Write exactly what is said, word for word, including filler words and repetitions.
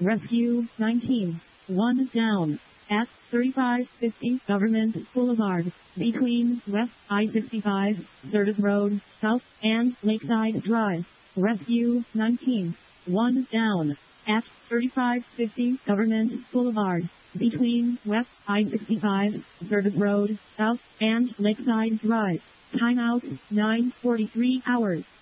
Rescue nineteen. One down. At thirty-five fifty Government Boulevard, between West I sixty-five, Curtis Road, South, and Lakeside Drive. Rescue nineteen. One down. At thirty-five fifty Government Boulevard, between West I sixty-five, Curtis Road, South, and Lakeside Drive. Timeout nine forty-three hours.